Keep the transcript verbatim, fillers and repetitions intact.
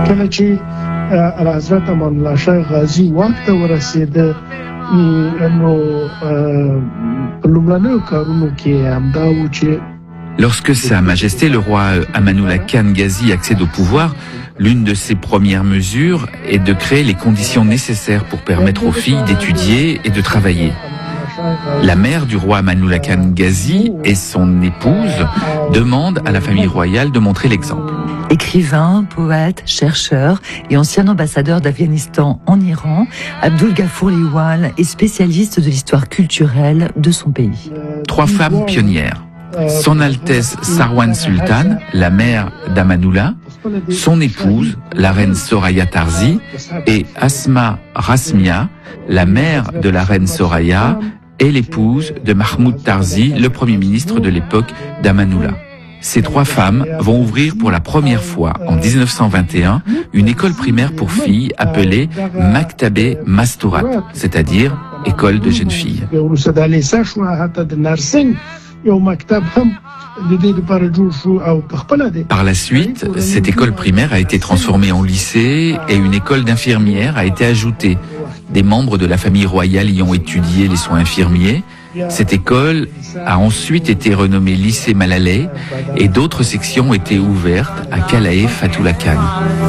کله چې حضرت امان الله شاه غازي واک ته ورسېده نو په لومړنیو کارونو کې همدا و چې Lorsque Sa Majesté le roi Amanullah Khan Ghazi accède au pouvoir, l'une de ses premières mesures est de créer les conditions nécessaires pour permettre aux filles d'étudier et de travailler. La mère du roi Amanullah Khan Ghazi et son épouse demandent à la famille royale de montrer l'exemple. Écrivain, poète, chercheur et ancien ambassadeur d'Afghanistan en Iran, Abdul Ghafour Liwal est spécialiste de l'histoire culturelle de son pays. Trois femmes pionnières. Son Altesse Sarwan Sultan, la mère d'Amanullah, son épouse, la reine Soraya Tarzi, et Asma Rasmia, la mère de la reine Soraya, et l'épouse de Mahmoud Tarzi, le premier ministre de l'époque d'Amanullah. Ces trois femmes vont ouvrir pour la première fois en dix-neuf cent vingt et un une école primaire pour filles appelée Maktabe Masturat, c'est-à-dire école de jeunes filles. Par la suite, cette école primaire a été transformée en lycée et une école d'infirmières a été ajoutée. Des membres de la famille royale y ont étudié les soins infirmiers. Cette école a ensuite été renommée lycée Malalai et d'autres sections ont été ouvertes à Kalae Fatoullah Khan.